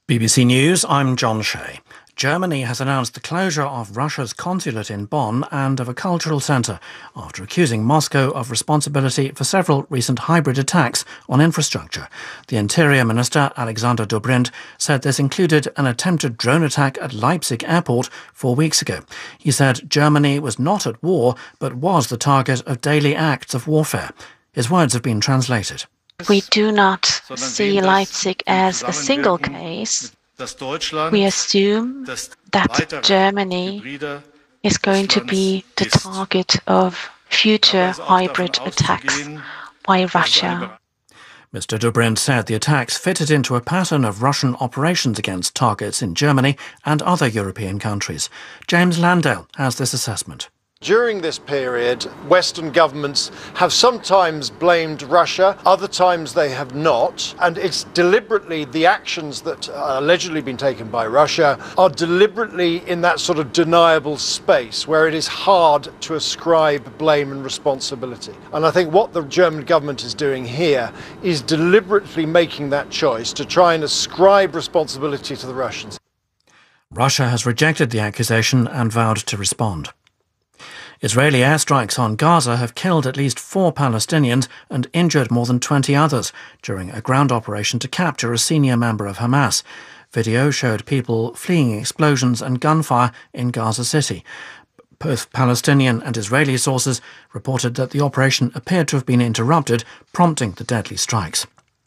BBC News, I'm John Shea. Germany has announced the closure of Russia's consulate in Bonn and of a cultural centre after accusing Moscow of responsibility for several recent hybrid attacks on infrastructure. The Interior Minister, Alexander Dobrindt, said this included an attempted drone attack at Leipzig airport 4 weeks ago. He said Germany was not at war, but was the target of daily acts of warfare. His words have been translated. We do not see Leipzig as a single case. We assume that Germany is going to be the target of future hybrid attacks by Russia. Mr. Dobrindt said the attacks fitted into a pattern of Russian operations against targets in Germany and other European countries. James Landale has this assessment. During this period, Western governments have sometimes blamed Russia, other times they have not, and it's deliberately the actions that are allegedly been taken by Russia are deliberately in that sort of deniable space where it is hard to ascribe blame and responsibility. And I think what the German government is doing here is deliberately making that choice to try and ascribe responsibility to the Russians. Russia has rejected the accusation and vowed to respond. Israeli airstrikes on Gaza have killed at least 4 Palestinians and injured more than 20 others during a ground operation to capture a senior member of Hamas. Video showed people fleeing explosions and gunfire in Gaza City. Both Palestinian and Israeli sources reported that the operation appeared to have been interrupted, prompting the deadly strikes.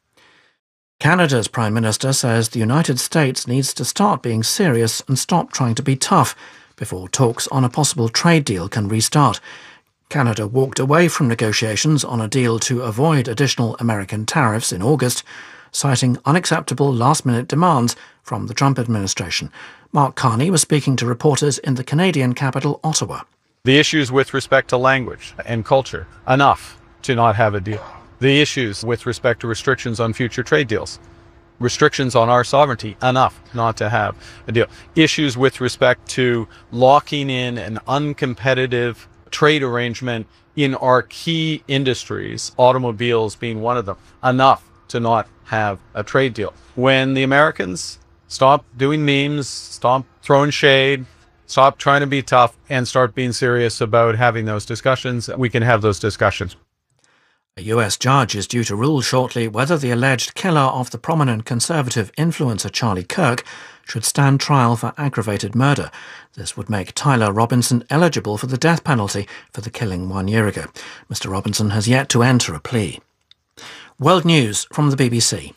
Canada's Prime Minister says the United States needs to start being serious and stop trying to be tough before talks on a possible trade deal can restart. Canada walked away from negotiations on a deal to avoid additional American tariffs in August, citing unacceptable last-minute demands from the Trump administration. Mark Carney was speaking to reporters in the Canadian capital, Ottawa. The issues with respect to language and culture, enough to not have a deal. The issues with respect to restrictions on future trade deals. Restrictions on our sovereignty, enough not to have a deal. Issues with respect to locking in an uncompetitive trade arrangement in our key industries, automobiles being one of them, enough to not have a trade deal. When the Americans stop doing memes, stop throwing shade, stop trying to be tough, and start being serious about having those discussions, we can have those discussions. A US judge is due to rule shortly whether the alleged killer of the prominent conservative influencer Charlie Kirk should stand trial for aggravated murder. This would make Tyler Robinson eligible for the death penalty for the killing 1 year ago. Mr. Robinson has yet to enter a plea. World News from the BBC.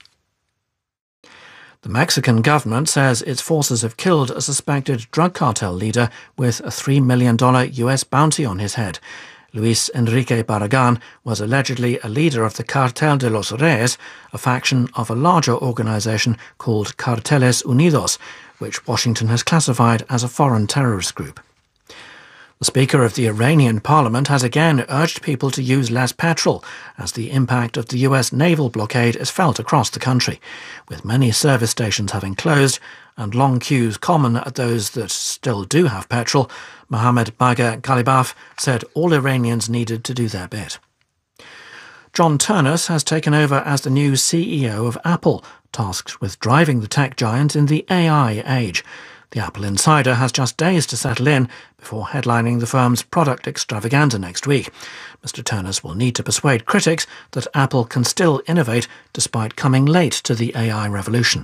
The Mexican government says its forces have killed a suspected drug cartel leader with a $3 million US bounty on his head. Luis Enrique Barragan was allegedly a leader of the Cartel de los Reyes, a faction of a larger organisation called Carteles Unidos, which Washington has classified as a foreign terrorist group. The Speaker of the Iranian Parliament has again urged people to use less petrol as the impact of the US naval blockade is felt across the country, with many service stations having closed and long queues common at those that still do have petrol. Mohammad Bagher Ghalibaf said all Iranians needed to do their bit. John Ternus has taken over as the new CEO of Apple, tasked with driving the tech giant in the AI age. The Apple insider has just days to settle in before headlining the firm's product extravaganza next week. Mr. Ternus will need to persuade critics that Apple can still innovate despite coming late to the AI revolution.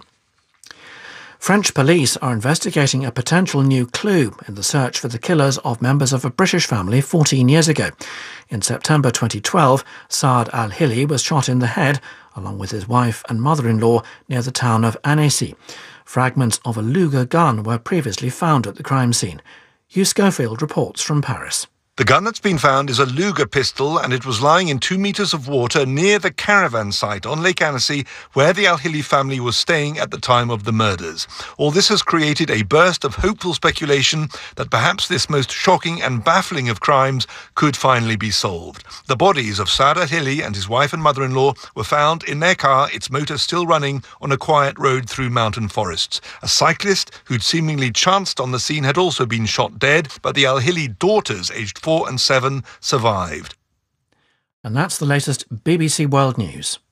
French police are investigating a potential new clue in the search for the killers of members of a British family 14 years ago. In September 2012, Saad al-Hili was shot in the head, along with his wife and mother-in-law, near the town of Annecy. Fragments of a Luger gun were previously found at the crime scene. Hugh Schofield reports from Paris. The gun that's been found is a Luger pistol, and it was lying in 2 meters of water near the caravan site on Lake Annecy, where the Al-Hili family was staying at the time of the murders. All this has created a burst of hopeful speculation that perhaps this most shocking and baffling of crimes could finally be solved. The bodies of Saad Al-Hili and his wife and mother-in-law were found in their car, its motor still running, on a quiet road through mountain forests. A cyclist who'd seemingly chanced on the scene had also been shot dead, but the Al-Hili daughters, aged 4 and 7, survived. And that's the latest BBC World News.